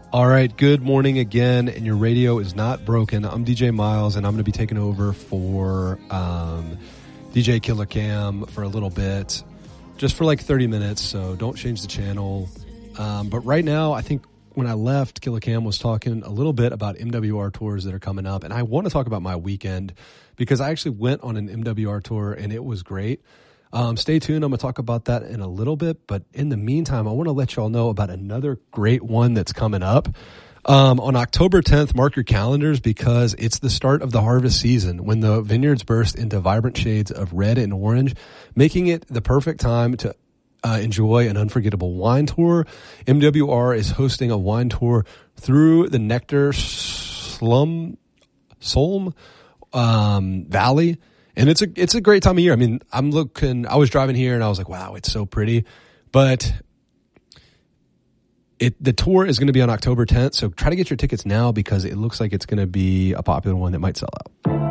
All right, good morning again, and your radio is not broken. I'm DJ Miles, and I'm going to be taking over for DJ Killer Cam for a little bit, just for like 30 minutes, so don't change the channel. But right now, I think when I left, Killer Cam was talking a little bit about MWR tours that are coming up, and I want to talk about my weekend because I actually went on an MWR tour, and it was great. Stay tuned. I'm going to talk about that in a little bit. But in the meantime, I want to let y'all know about another great one that's coming up. On October 10th, mark your calendars because it's the start of the harvest season when the vineyards burst into vibrant shades of red and orange, making it the perfect time to enjoy an unforgettable wine tour. MWR is hosting a wine tour through the Nectar Solm Valley. And it's a great time of year. I mean, I was driving here and I was like, wow, it's so pretty. But the tour is going to be on October 10th. So try to get your tickets now because it looks like it's going to be a popular one that might sell out.